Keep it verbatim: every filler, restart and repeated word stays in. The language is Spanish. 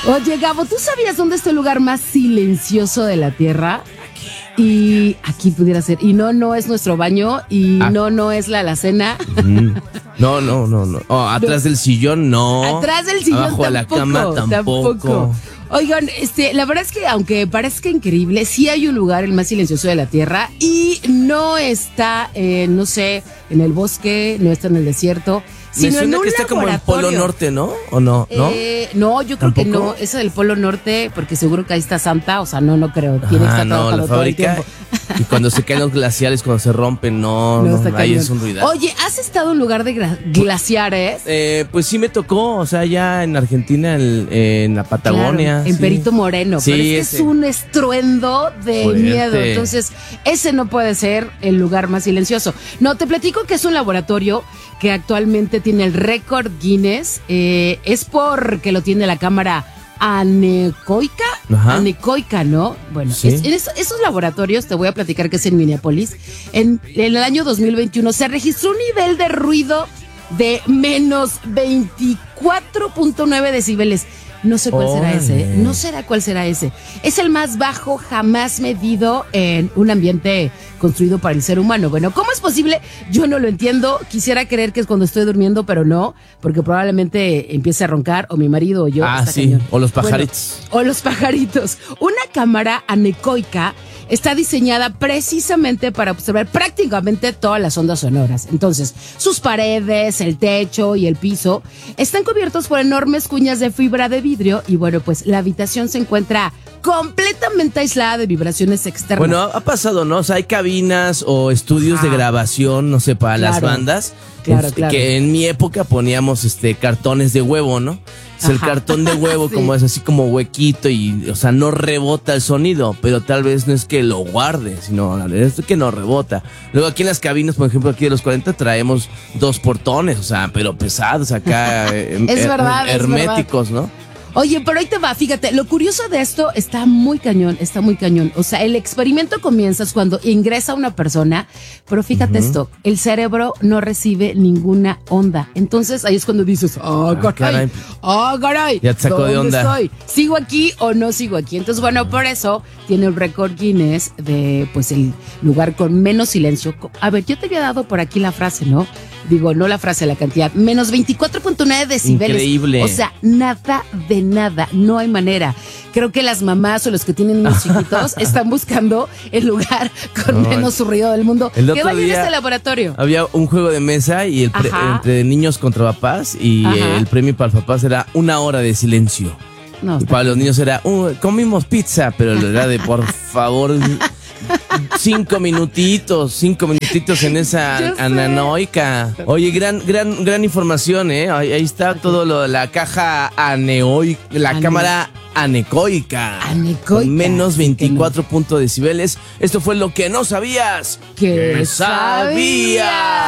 Oye, Gabo, ¿tú sabías dónde está el lugar más silencioso de la Tierra? Y aquí pudiera ser. Y no, no es nuestro baño. Y ah. no, no es la alacena. Mm. No, no, no, no. Oh, atrás no. del sillón, no. Atrás del sillón Abajo tampoco. de la cama, tampoco. tampoco. Oigan, este, la verdad es que aunque parezca increíble, sí hay un lugar, el más silencioso de la Tierra. Y no está, eh, no sé, en el bosque, no está en el desierto. Me suena que está como en el Polo Norte, ¿no? ¿O no? ¿No, eh, no yo creo ¿Tampoco? que no. Esa del Polo Norte, porque seguro que ahí está Santa. O sea, no, no creo. Tiene ah, que estar no, trabajando todo el tiempo. Y cuando se caen los glaciares, cuando se rompen, no, no, no ahí es un ruidazo. Oye, ¿has estado en un lugar de glaciares? Eh, pues sí me tocó, o sea, ya en Argentina, el, en la Patagonia. Claro, en sí. Perito Moreno. Sí, pero es que ese. es un estruendo de Fuerte. miedo. Entonces, ese no puede ser el lugar más silencioso. No, te platico que es un laboratorio que actualmente tiene el récord Guinness. Eh, es porque lo tiene la cámara anecoica, Ajá. anecoica, ¿no? Bueno, ¿Sí? es, en eso, esos laboratorios, te voy a platicar que es en Minneapolis, en, en el año dos mil veintiuno se registró un nivel de ruido de menos veinticuatro punto nueve decibeles. No sé cuál será ese, no será cuál será ese. Es el más bajo jamás medido en un ambiente construido para el ser humano. Bueno, ¿cómo es posible? Yo no lo entiendo. Quisiera creer que es cuando estoy durmiendo, pero no, porque probablemente empiece a roncar o mi marido o yo. Ah, sí, cañón. o los pajaritos. Bueno, o los pajaritos. Una cámara anecoica está diseñada precisamente para observar prácticamente todas las ondas sonoras. Entonces, sus paredes, el techo y el piso están cubiertos por enormes cuñas de fibra de vidrio y bueno, pues la habitación se encuentra completamente aislada de vibraciones externas. Bueno, ha pasado, ¿no? O sea, hay cabinas o estudios ah. de grabación, no sé, para claro. las bandas. Claro, en, claro. Que en mi época poníamos este cartones de huevo, ¿no? O sea, el cartón de huevo sí. como es así como huequito y, o sea, no rebota el sonido, pero tal vez no es que lo guarde, sino es que no rebota. Luego aquí en las cabinas, por ejemplo, aquí de los cuarenta traemos dos portones, o sea, pero pesados acá, es her- verdad, herméticos, es verdad. ¿no? Oye, pero ahí te va, fíjate, lo curioso de esto está muy cañón, está muy cañón. O sea, el experimento comienza cuando ingresa una persona, pero fíjate uh-huh. esto, el cerebro no recibe ninguna onda. Entonces ahí es cuando dices, ah, oh, caray, ah, oh, caray, ya te sacó de onda. Estoy? ¿Sigo aquí o no sigo aquí? Entonces, bueno, por eso tiene el récord Guinness de, pues, el lugar con menos silencio. A ver, yo te había dado por aquí la frase, ¿no? Digo, no la frase, la cantidad. Menos veinticuatro punto nueve decibeles. Increíble. O sea, nada de nada. No hay manera. Creo que las mamás o los que tienen niños chiquitos están buscando el lugar con no, menos ruido del mundo. El que vayan a este laboratorio. Había un juego de mesa y el pre- entre niños contra papás y Ajá. el premio para los papás era una hora de silencio. No, y para los niños era, uh, comimos pizza, pero era de por favor... Cinco minutitos, cinco minutitos en esa anecoica. Oye, gran, gran, gran información, ¿eh? Ahí, ahí está todo lo, la caja anecoica, la Ane- cámara anecoica. Anecoica. Con menos veinticuatro punto decibeles. Esto fue lo que no sabías. Que sabías.